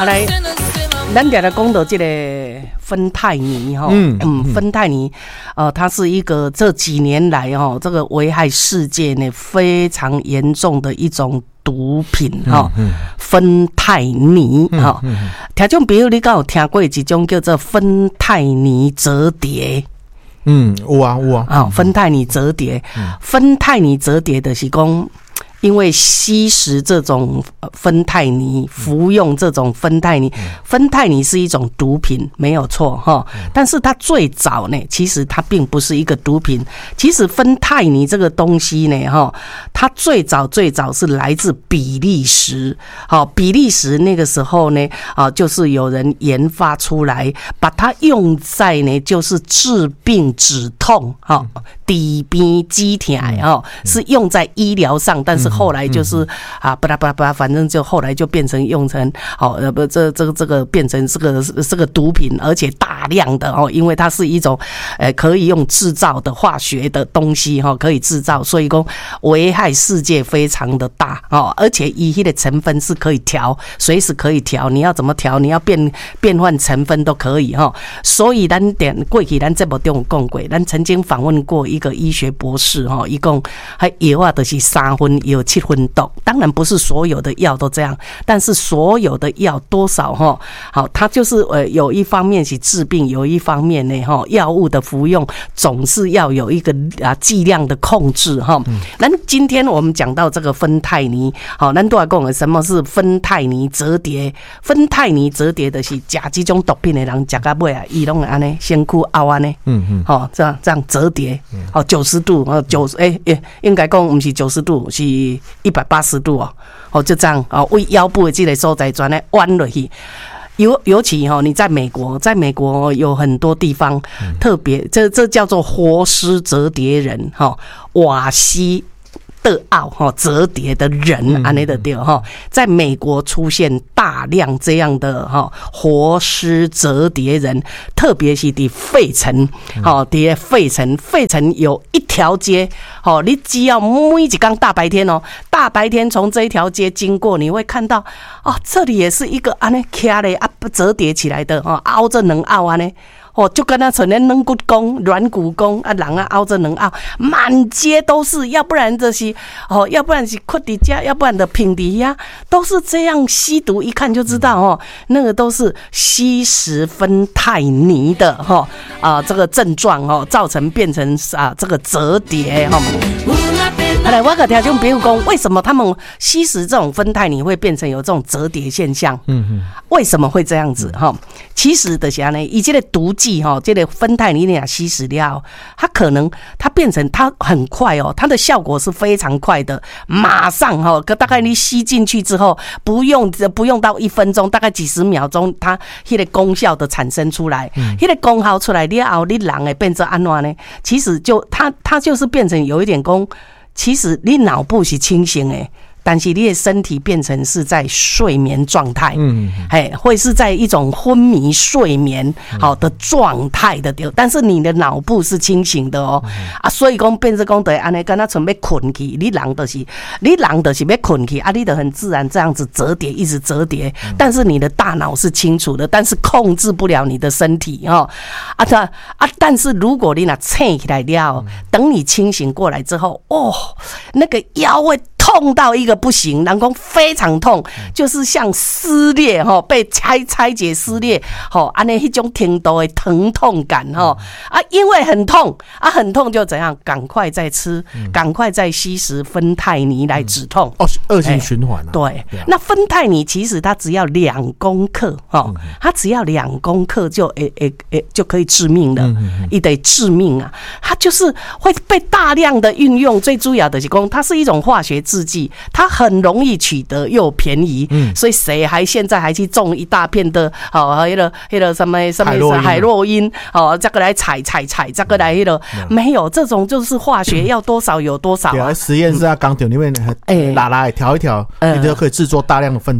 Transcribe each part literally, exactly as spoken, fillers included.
好来，咱俩的讲到这个芬太尼哈，嗯嗯，芬太尼，呃，它是一个这几年来哈，这个危害世界呢非常严重的一种毒品哈，芬太尼哈。听众朋友，你敢有听过一种叫做芬太尼折叠？ 嗯，有啊有啊。 啊，芬太尼折叠，芬太尼折叠的是讲。因为吸食这种芬太尼，服用这种芬太尼，芬太尼是一种毒品，没有错哈。但是它最早呢，其实它并不是一个毒品。其实芬太尼这个东西呢，哈，它最早最早是来自比利时。好，比利时那个时候呢，啊，就是有人研发出来，把它用在呢，就是治病止痛，哈，底边肌痛，哈，是用在医疗上，但是。后来就是啊，巴拉巴拉巴拉，反正就后来就变成用成哦，呃不，这这个这个变成这个这个毒品，而且大量的哦，因为它是一种呃可以用制造的化学的东西哈，可以制造，所以说危害世界非常的大哦，而且一些的成分是可以调，随时可以调，你要怎么调，你要变变换成分都可以哈。所以咱点过去咱这部中讲过，咱曾经访问过一个医学博士哈，一共还药啊，就是三分药。七分毒，当然不是所有的药都这样，但是所有的药多少哈，好，它就是呃有一方面是治病，有一方面呢哈，药物的服用总是要有一个啊剂量的控制哈。那、嗯、今天我们讲到这个芬太尼，好，咱都来讲什么是芬太尼折叠？芬太尼折叠的是吃这种毒品的人吃到尾啊，伊拢安尼身躯凹安尼，嗯嗯，好，这样这样折叠，好九十度，哦九哎哎，应该讲不是九十度是。一百八十度哦，哦就这样哦，为腰部的这个所在转来弯落去。尤尤其哈，你在美国，在美国有很多地方特别，这这叫做活尸折叠人哈，瓦西。的奥哈折叠的人安尼的对哈，在美国出现大量这样的哈活尸折叠人，特别是在费城，好，在费城，费城有一条街，好，你只要每一天大白天哦，大白天从这一条街经过，你会看到哦，这里也是一个安尼卡的啊折叠起来的哦，凹着能凹安尼。哦，就跟他成了软骨功、软骨功啊，人啊凹着能凹，满街都是，要不然就是哦，要不然是困在家，要不然的平底呀，都是这样吸毒，一看就知道哦，那个都是吸食芬太尼的哈啊，这个症状哦，造成变成啊这个折叠哈。好来，我可听众朋友讲，为什么他们吸食这种芬太尼会变成有这种折叠现象？嗯嗯，为什么会这样子哈？其实的啥呢？以这个毒剂哈，这个芬太尼你俩吸食了，它可能它变成它很快哦，它的效果是非常快的，马上哈，大概你吸进去之后，不用不用到一分钟，大概几十秒钟，它那个功效的产生出来，那、嗯、个功效出来了后，你人会变成安怎呢？其实就它它就是变成有一点功。其实你脑部是清醒的，但是你的身体变成是在睡眠状态，嗯，哎，会是在一种昏迷睡眠好的状态的，但是你的脑部是清醒的哦，啊，所以讲变成讲得安尼，跟他准备困去，你人就是你人就是要困去，啊，你就很自然这样子折叠，一直折叠，但是你的大脑是清楚的，但是控制不了你的身体哦，啊，它啊，但是如果你那醒起来了，等你清醒过来之后，哦，那个腰会痛到一个不行，人讲非常痛，就是像撕裂哈，被拆拆解撕裂，吼，安尼一种程度的疼痛感哈啊，因为很痛啊，很痛就怎样，赶快再吃，赶快再吸食芬太尼来止痛， 哦，恶性循环啊。 对，那芬太尼其实它只要两公克哈，它只要两公克就诶诶诶就可以致命了，也得致命啊，它就是会被大量的运用，最主要的是讲它是一种化学制剂，它很容易取得又便宜，嗯、所以谁还现在还去种一大片的哦，那个那个什么什么海洛因哦，这个来采采采，这个来那个、嗯、没有这种就是化学要多少有多少、啊。 对啊，实验室啊，钢铁里面哎拉来调一调，你就可以制作大量的芬太尼、啊。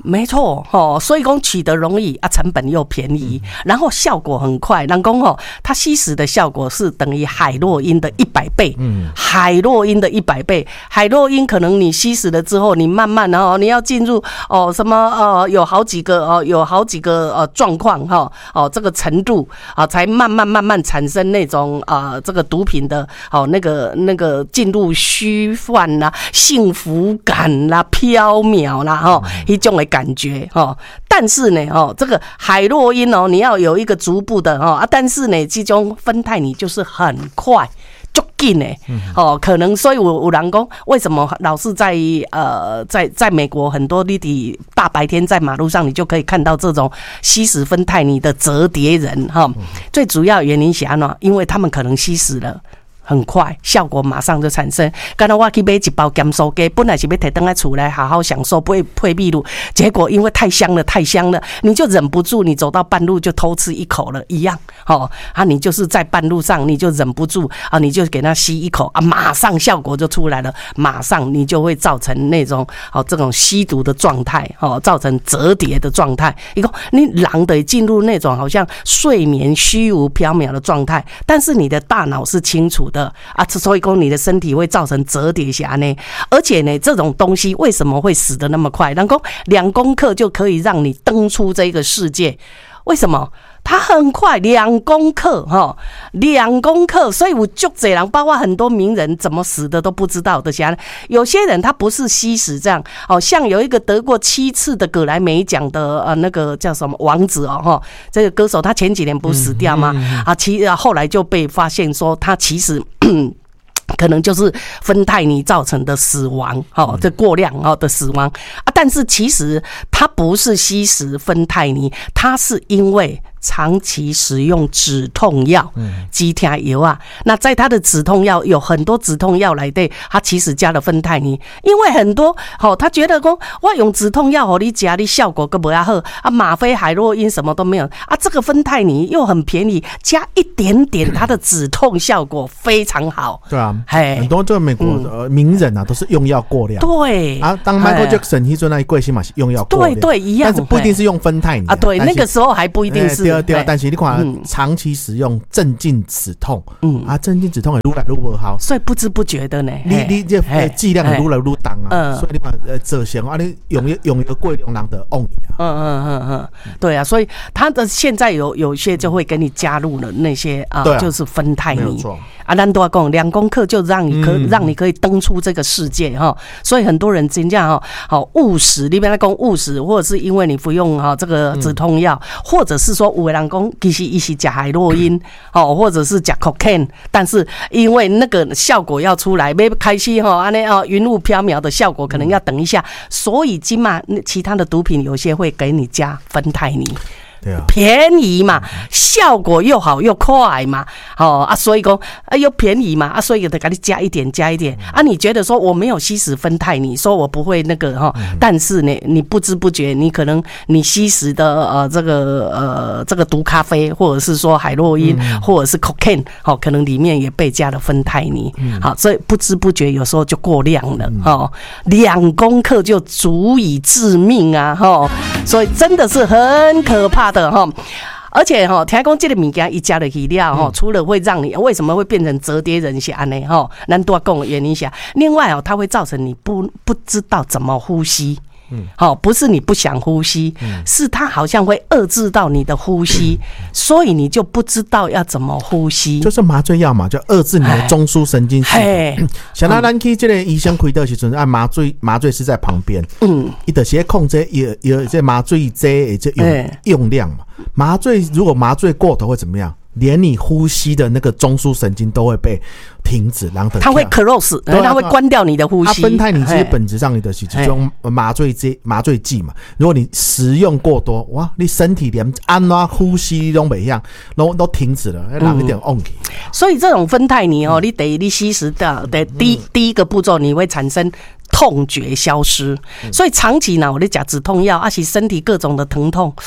没错哦，所以讲取得容易啊，成本又便宜，嗯、然后效果很快。人讲哦，它吸食的效果是等于海洛因的一百倍，嗯，海洛因的一百倍，海洛因可能你吸食了之后，你慢慢哦，你要进入哦什么呃，有好几个哦，有好几个呃状况哈哦这个程度啊，才慢慢慢慢产生那种啊、呃、这个毒品的哦那个那个进入虚幻啦、幸福感啦、飘渺啦哈一种的感觉哈。但是呢哦，这个海洛因哦，你要有一个逐步的哦啊，但是呢，这种芬太尼就是很快。就紧诶，哦，可能所以我有人讲，为什么老是在呃在在美国很多你的大白天在马路上，你就可以看到这种吸食芬太尼的折叠人哈、哦？最主要原因是安怎？因为他们可能吸食了。很快，效果马上就产生。刚才我去买一包咸酥鸡，本来是要摕回来厝来好好享受配配秘鲁，结果因为太香了，太香了，你就忍不住，你走到半路就偷吃一口了，一样哦啊，你就是在半路上你就忍不住啊，你就给它吸一口啊，马上效果就出来了，马上你就会造成那种哦这种吸毒的状态哦，造成折叠的状态。一个你人得进入那种好像睡眠虚无缥缈的状态，但是你的大脑是清楚的。啊，所以说你的身体会造成折叠下呢，而且呢，这种东西为什么会死得那么快？然后两公克就可以让你登出这个世界，为什么？它很快，两公克哈，两公克，所以我就这样，包括很多名人怎么死的都不知道的。像有些人他不是吸食这样，哦，像有一个得过七次的葛莱美奖的呃那个叫什么王子哦哈，这个歌手他前几年不是死掉吗？啊，其后来就被发现说他其实。可能就是芬太尼造成的死亡，哦，这过量哦的死亡啊，但是其实他不是吸食芬太尼，他是因为长期使用止痛药、止痛药啊。那在他的止痛药有很多止痛药来的，他其实加了芬太尼，因为很多哦，他觉得说我用止痛药哦，你加的效果更不要好啊，吗啡、海洛因什么都没有啊，这个芬太尼又很便宜，加一点点，它的止痛效果非常好。 对啊，很多这个美国的名人啊，都是用药过量。 对啊，当 Michael Jackson 那阵那贵姓嘛是用药过量， 对对一样， 但是不一定是用芬太尼啊。对，那个时候还不一定是。 对对，但是你看、嗯、长期使用镇静止痛，嗯啊，镇静止痛也愈来愈不好， 所以不知不觉的呢， 你你这剂量也愈来愈重啊，嗯、所以你看呃，这些啊，你用用一个过量人的忘你啊， 嗯嗯嗯嗯，对啊，所以他的现在有有些就会给你加入了那些啊，啊就是芬太尼，没有错。啊，咱都要讲两公克就让你可、嗯、让你可以登出这个世界哈，所以很多人真正哈好误食，你别来讲误食，或者是因为你服用哈这个止痛药，嗯、或者是说有的人讲其实伊是吃海洛因哦，或者是吃 cocaine， 但是因为那个效果要出来，要开始哈安尼哦云雾缥缈的效果可能要等一下，所以今嘛其他的毒品有些会给你加芬太尼。 对啊， 便宜嘛，效果又好又快嘛，哦啊，所以说啊又便宜嘛，啊，所以得给你加一点加一点啊。你觉得说我没有吸食芬太尼，说我不会那个哈、哦，但是呢，你不知不觉，你可能你吸食的呃这个呃这个毒咖啡，或者是说海洛因，嗯、或者是 cocaine， 哦，可能里面也被加了芬太尼，嗯、好，所以不知不觉有时候就过量了，哦，两公克就足以致命啊，哦，所以真的是很可怕的。而且哈，听讲这个物件一加了去了哈，除了会让你为什么会变成折叠人是安尼哈，咱多讲的原因下，另外哦，它会造成你不不知道怎么呼吸。嗯，好，不是你不想呼吸，嗯、是它好像会遏制到你的呼吸，嗯、所以你就不知道要怎么呼吸。 就是麻醉药嘛，就遏制你的中枢神经系统。像那咱去这个医生开刀的时候，按麻醉麻醉师在旁边，嗯，伊就是控制有有这麻醉剂这用用量嘛。麻醉如果麻醉过头会怎么样？连你呼吸的那个中枢神经都会被停止，然后它会 close， 它会关掉你的呼吸。 芬太尼其实本质上你的是这种麻醉剂，麻醉剂嘛。如果你食用过多，哇，你身体连按啊呼吸都没样，都都停止了，让一点忘记。 所以这种芬太尼哦，你得你吸食的的第一第一个步骤，你会产生痛觉消失，所以长期呢，我在讲止痛药，而且身体各种的疼痛。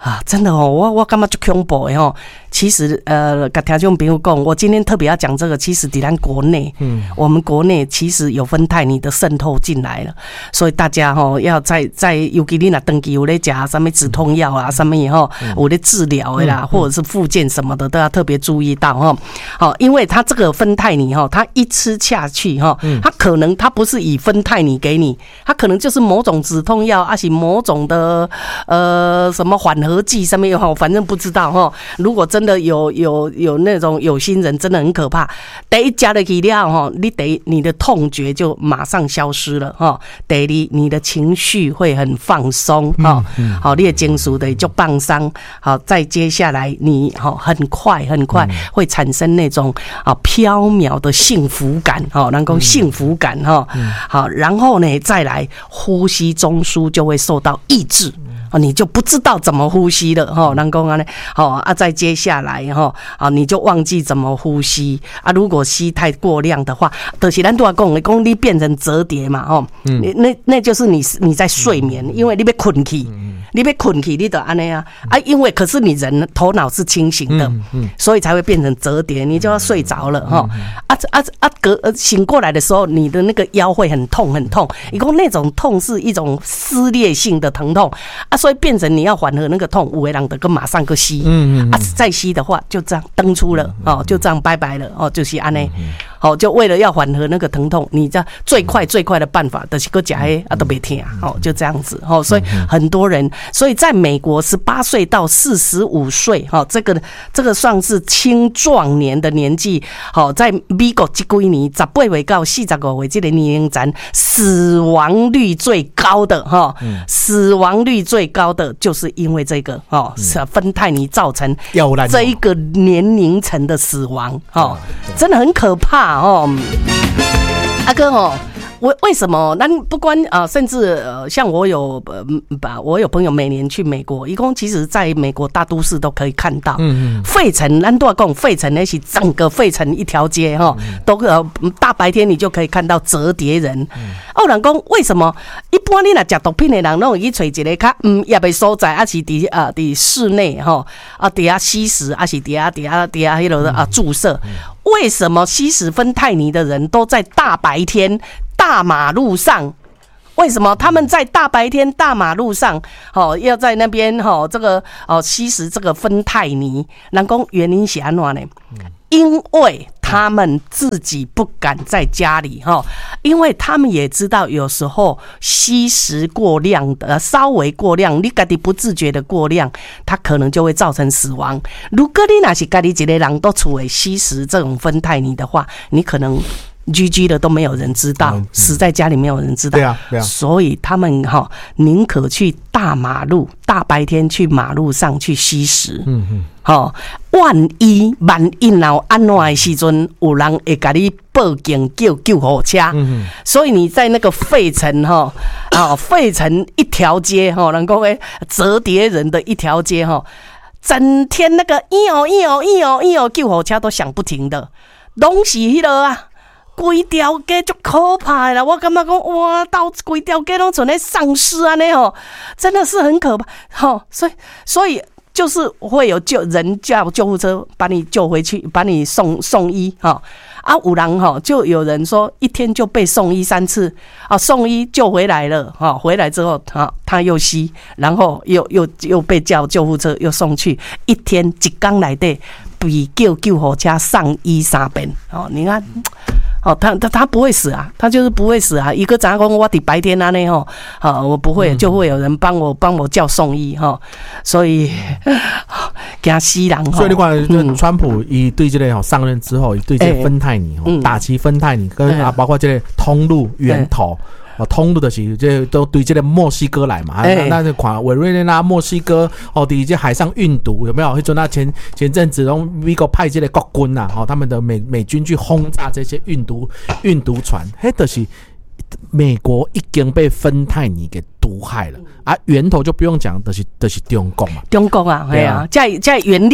啊，真的哦，我我感觉就恐怖的哦。其实呃，跟听众朋友讲，我今天特别要讲这个，其实在咱国内，嗯，我们国内其实有芬太尼的渗透进来了，所以大家吼要在在，尤其你若长期有咧食什么止痛药啊，什么以后有咧治疗的啦，嗯、或者是复健什么的，都要特别注意到哈。好，因为它这个芬太尼哈，它一吃下去哈，它可能它不是以芬太尼给你，它可能就是某种止痛药，还是某种的呃什么缓和剂什么哈，反正不知道哈。如果真的有有有那种有心人，真的很可怕。第一加了去了哈，你得你的痛觉就马上消失了哈。第二，你的情绪会很放松哈。好，你的情绪的就放松。好，再接下来你好很快很快会产生那种啊飘渺的幸福感哈，能够幸福感哈。好，然后呢再来呼吸中枢就会受到抑制。你就不知道怎么呼吸了哈，能够啊呢，好啊，再接下来哈，啊你就忘记怎么呼吸啊。如果吸太过量的话，就是咱都要讲，讲你变成折叠嘛，哦，嗯，那那就是你你在睡眠，因为你被困起，你被困起，你得安尼啊啊，因为可是你人头脑是清醒的，所以才会变成折叠，你就要睡着了哈。啊啊啊，隔醒过来的时候，你的那个腰会很痛很痛，一共那种痛是一种撕裂性的疼痛啊。所以变成你要缓和那个痛，有的人就跟马上去吸，嗯嗯啊，再吸的话就这样登出了哦，就这样拜拜了哦，就是安尼，好，就为了要缓和那个疼痛，你这最快最快的办法就是个假黑啊都别听哦，就这样子哦，所以很多人，所以在美国十八岁到四十五岁哈，这个这个算是青壮年的年纪，好，在美国这几年十八岁到四十五岁这个年龄层，死亡率最高的哈，死亡率最高的就是因为这个哦，是芬太尼造成这一个年龄层的死亡哦，真的很可怕哦，阿哥哦。为为什么？那不关啊，甚至呃，像我有呃，把我有朋友每年去美国，一共其实在美国大都市都可以看到，嗯嗯，费城，咱都要讲费城那是整个费城一条街哈，都呃大白天你就可以看到折叠人。哦，人讲为什么？一般你若食毒品的人，拢会去找一个较嗯也袂所在，还是伫啊伫室内哈啊伫遐吸食，还是伫遐伫遐伫遐迄落啊注射？为什么吸食芬太尼的人都在大白天？大马路上，为什么他们在大白天大马路上，哦，要在那边哦，这个哦吸食这个芬太尼？人讲原因是安怎呢？因为他们自己不敢在家里哈，因为他们也知道有时候吸食过量的，稍微过量，你自己不自觉的过量，它可能就会造成死亡。如果你那是自己一个人都处于吸食这种芬太尼的话，你可能。G G 的都没有人知道，嗯、死在家里没有人知道，对啊，对啊，所以他们哈宁可去大马路、大白天去马路上去吸食，嗯嗯，好，万一万一闹安怎的时阵，有人会给你报警叫救护车，嗯嗯，所以你在那个费城哈啊，费城一条街哈，能够诶折叠人的一条街哈，整天那个咦哦咦哦咦哦咦哦救护车都响不停的，拢是迄落啊。规条街就可怕啦！我感觉讲哇，到规条街拢存在丧尸安尼吼，真的是很可怕吼。所以，所以就是会有救人叫救护车把你救回去，把你送送医哈。啊，有人哈，就有人说一天就被送医三次啊，送医救回来了哈，回来之后啊他又吸，然后又又又被叫救护车又送去，一天一天内底比叫救护车上医三遍哦，你看。哦，他他他不会死啊，他就是不会死啊。一个早上我伫白天啊那吼，好，我不会，就会有人帮我帮我叫送医哈。所以惊死人。 所以你看，川普伊对这个上任之后，对这个芬太尼打击芬太尼，跟啊包括这个通路源头。哦，通路的是这都对这个墨西哥来嘛，欸、那那看委瑞内拉墨西哥哦，对这海上运毒有没有？迄阵那前前阵子拢美国派这个国军呐，哦，他们的美美军去轰炸这些运毒运毒船，迄就是美国已经被芬太尼给毒害了啊，源头就不用讲，就是就是中国嘛， 中国啊，对啊，这这原料啦。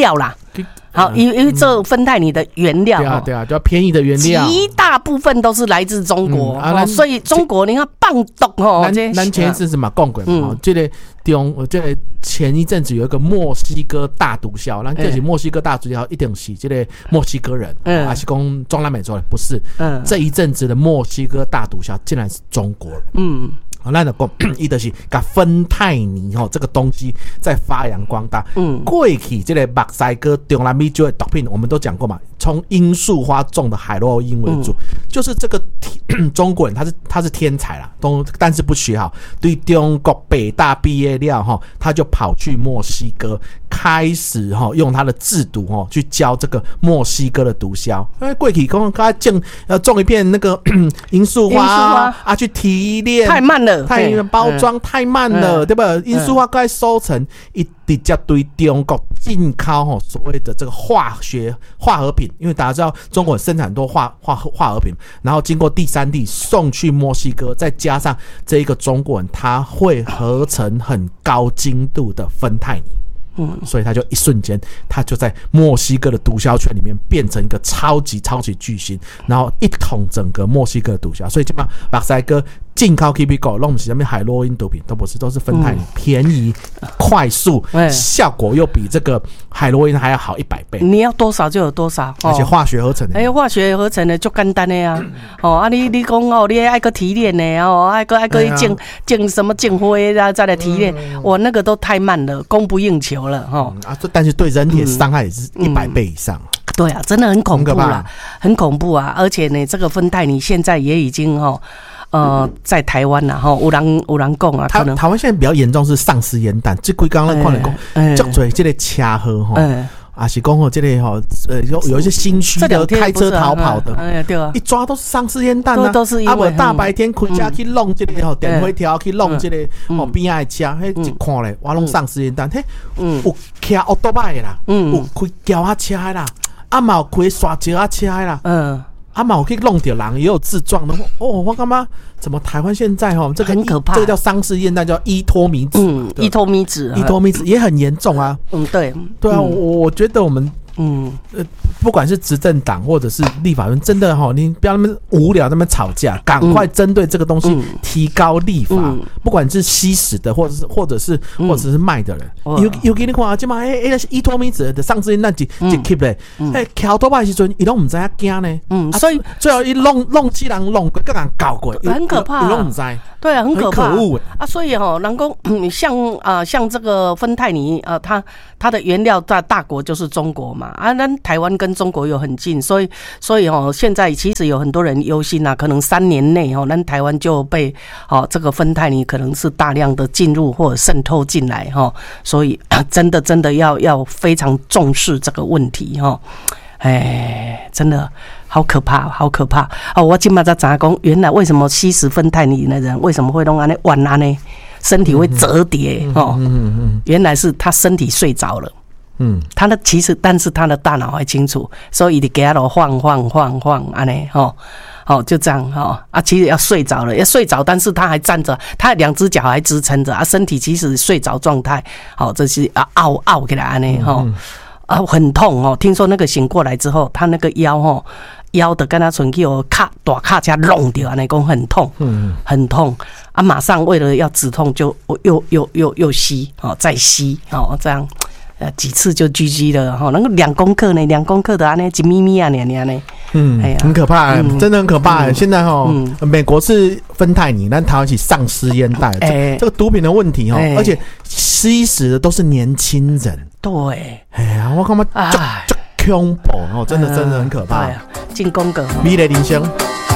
好，因因为这芬太尼的原料， 对啊对啊，就要便宜的原料， 极大部分都是来自中国， 嗯啊、 所以中国你看棒毒哦， 咱咱前一阵子嘛讲过嘛，这个中这个前一阵子有一个墨西哥大毒枭，咱就是墨西哥大毒枭一定是这个墨西哥人，嗯，还是讲中南美洲人？不是，嗯，这一阵子的墨西哥大毒枭竟然是中国人，嗯。好，那就讲，伊就是把芬太尼吼这个东西在发扬光大。嗯，过去这个墨西哥中南美洲的毒品，我们都讲过嘛，从罂粟花种的海洛因为主，嗯、就是这个中国人他是他是天才啦，都但是不学好，对中国北大毕业了哈，他就跑去墨西哥，开始哈用他的制毒哈去教这个墨西哥的毒枭。因为过去讲他种呃种一片那个罂粟花啊去提炼， 太慢了。 太包装太慢了，嗯、对吧？罂粟花该收成，一直接对中国进口吼所谓的这个化学化合品，因为大家知道中国生产很多化化化合品，然后经过第三地送去墨西哥，再加上这一个中国人他会合成很高精度的芬太尼。嗯，所以他就一瞬间，他就在墨西哥的毒枭圈里面变成一个超级超级巨星，然后一统整个墨西哥的毒枭。所以基本上墨西哥进口 K B 狗弄不是什么海洛因毒品，都不是，都是芬太尼，嗯、便宜、快速，嗯、效果又比这个海洛因还要好一百倍。 你要多少就有多少， 而且化学合成的。 哎、欸，化学合成的就简单的呀、啊。哦，啊你你讲哦，你爱个提炼的哦，爱个爱个净净什么净灰啊，再来提炼，嗯、我那个都太慢了，供不应求了哈、哦嗯。啊，但是对人体的伤害也是一百倍以上。嗯嗯对啊，真的很恐怖啦，很恐怖啊！而且呢，这个芬太尼现在也已经哈，呃，在台湾啦哈，有人有人讲啊，可能台湾现在比较严重是丧尸烟弹，这几刚刚看了讲，足多这个车祸哈，啊是讲吼这个吼，呃有有一些新区的开车逃跑的，哎对啊，一抓都是丧尸烟弹啊， 都是因为啊，大白天开车去弄这个吼电灰条去弄这个吼边仔的车，嘿一看咧，我拢丧尸烟弹，嘿，有开奥多拜的啦，有开轿仔车的啦。啊，嘛有开刷石啊车啦，嗯，啊嘛有去弄掉人，也有自撞的。哦，我干嘛？怎么台湾现在哈这个很可怕？ 这个叫丧尸烟弹，叫依托米酯， 嗯，依托米酯， 依托米酯也很严重啊。 嗯，对， 对啊，我我觉得我们。嗯，呃，不管是执政党或者是立法院，真的哈，你不要那么无聊那么吵架，赶快针对这个东西提高立法。嗯、不管是吸食的，或者是或者是、嗯、或者是卖的人，有有给你看啊，即嘛诶诶，依托米酯的丧尸烟弹一一 keep 咧，诶，桥头摆时阵，伊拢唔知影惊呢。嗯，所以最后一弄弄起人弄过，跟人搞过， 很可怕、啊。 伊拢唔知。 对啊，很可怕。 很可恶啊！所以哈、哦，人工像啊、呃、像这个芬太尼啊、呃，它它的原料大大国就是中国嘛啊，那台湾跟中国又很近，所以所以哦，现在其实有很多人忧心啊，可能三年内哦，那台湾就被哦这个芬太尼可能是大量的进入或者渗透进来哈、哦，所以真的真的要要非常重视这个问题哈、哦，哎，真的。好可怕，好可怕！哦，我今嘛才知讲，原来为什么吸食芬太尼的人为什么会弄安尼弯安尼，身体会折叠、嗯、哦、嗯嗯嗯？原来是他身体睡着了。嗯，他的其实，但是他的大脑还清楚，所以你给他晃晃晃晃安尼哦，哦就这样哦啊，其实要睡着了，要睡着，但是他还站着，他两只脚还支撑着啊，身体其实睡着状态，好、哦，这是啊凹凹起来安尼哈。啊，很痛哦！听说那个醒过来之后，他那个腰哦，腰的跟他存去哦，卡大卡车弄掉，那讲很痛，嗯，很痛啊！马上为了要止痛，就又又又又吸哦，再吸哦，这样呃几次就 G G 了哈。那个两公克呢，两公克的啊，那一咪咪啊，那那呢， 嗯，哎呀，很可怕、欸嗯，真的很可怕、欸。嗯、现在哈、嗯，美国是芬太尼，但台湾是丧尸烟弹，哎，这个毒品的问题哈，而且吸食的都是年轻人。 对， 哎呀，我感觉就就恐怖哦，真的真的很可怕。 对啊，进攻个美丽人生。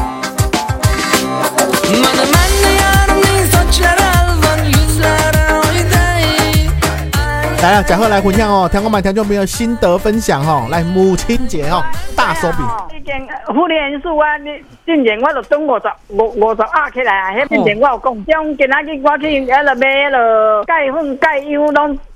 来啊，讲课来分享哦，听我们听众朋友心得分享哦，来母亲节哦，大手笔。 以前妇联数啊，你之前我就中五十五五十压起来啊，迄之前我有讲，种今仔日我去迄落买迄落钙粉钙油拢。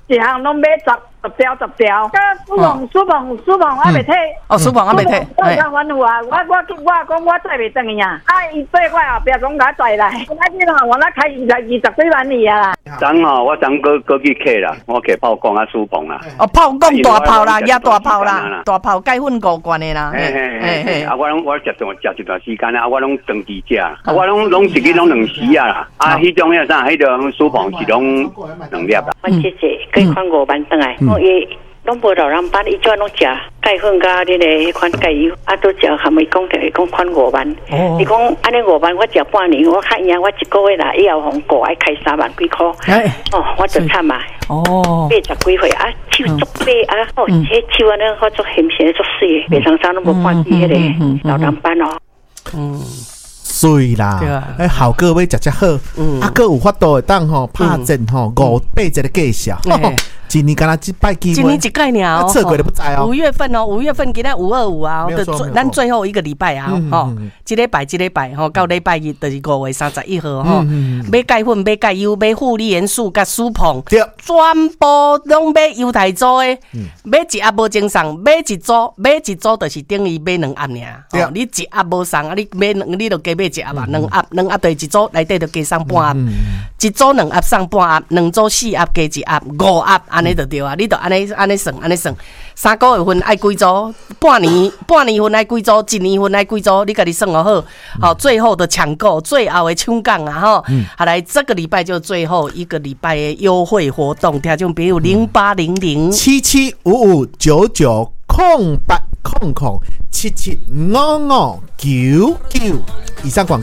一项拢买十十条十条。个苏鹏苏鹏苏鹏还未退。 哦，苏鹏还未退。 我讲反复啊，我我我讲我再未等伊啊，啊伊对我后壁讲甲载来，我今吼我那开二十二十几万里啊啦。 昨吼我昨过过去客啦，我客炮讲啊苏鹏啦。 哦，炮讲大炮啦，也大炮啦，大炮解粉五罐的啦。 嘿嘿嘿嘿，啊我拢我食段食一段时间啊，我拢长期食，啊我拢拢一日拢两时啊啦，啊迄种遐啥，迄种苏鹏是拢两粒啦。 我姐姐可以款五万转来，我伊拢无老人班，伊专拢食钙粉甲迄个迄款钙油，啊都食含伊讲着讲款五万。伊讲安尼五万我食半年，我较赢，我一个月啦以后红过爱开三万几箍。哦，我就惨嘛。哦，八十几岁啊，手足白啊，哦，迄手安尼好足咸咸足水，袂常常拢无看见迄个老人班哦。 嗯。水啦，哎，效果要食只好，啊，佮有法度会当吼拍阵吼五八折的计数，一年敢若一摆机会， 一年一概鸟， 测过都不知哦。 五月份哦，五月份今仔五二五啊，的咱最后一个礼拜啊，吼，一礼拜一礼拜吼，到礼拜日就是五月三十一号吼，买钙粉、买钙油、买护理元素、甲舒鹏，全部拢买犹太组的，买一盒无精送，买一组，买一组就是等于买两盒尔，哦，你一盒无送啊，你买两，你就加买一盒啊，两盒两盒就是一组内底就加送半盒，一组两盒送半盒，两组四盒加一盒，五盒。安尼就对啊，你就安尼安尼算，安尼算，三个月份爱几组，半年半年份爱几组，一年份爱几组，你家己算好。好，最后的抢购，最后的抢杠啊哈！好来，这个礼拜就最后一个礼拜的优惠活动，听众朋友零八零零七七五五九九空八空空七七五五九九以上广。